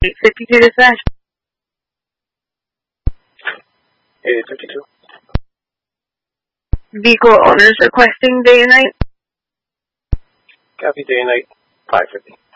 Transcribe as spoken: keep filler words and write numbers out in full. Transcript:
eight fifty-two dispatch. eight fifty-two. Vehicle owners requesting day and night. Copy, day and night, five fifty.